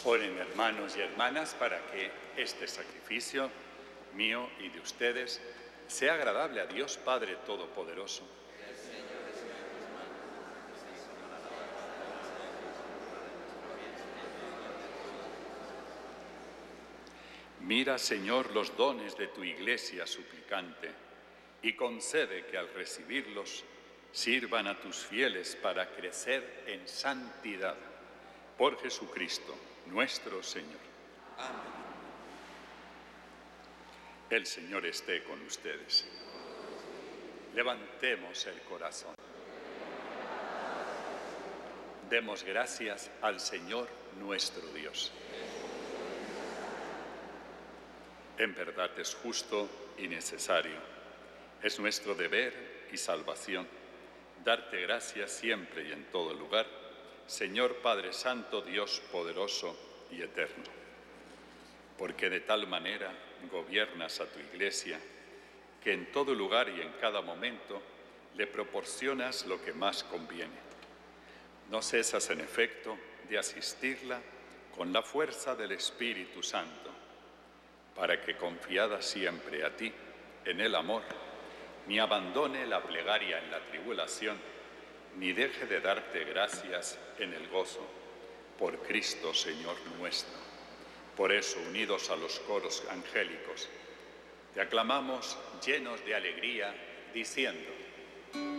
Oren, hermanos y hermanas, para que este sacrificio mío y de ustedes sea agradable a Dios Padre Todopoderoso. Mira, Señor, los dones de tu Iglesia suplicante y concede que al recibirlos sirvan a tus fieles para crecer en santidad. Por Jesucristo, nuestro Señor. Amén. El Señor esté con ustedes. Levantemos el corazón. Demos gracias al Señor nuestro Dios. En verdad es justo y necesario. Es nuestro deber y salvación darte gracias siempre y en todo lugar, Señor Padre Santo, Dios poderoso y eterno, porque de tal manera gobiernas a tu Iglesia, que en todo lugar y en cada momento le proporcionas lo que más conviene. No cesas, en efecto, de asistirla con la fuerza del Espíritu Santo, para que, confiada siempre a ti, en el amor, ni abandone la plegaria en la tribulación, ni deje de darte gracias en el gozo, por Cristo Señor nuestro. Por eso, unidos a los coros angélicos, te aclamamos llenos de alegría, diciendo: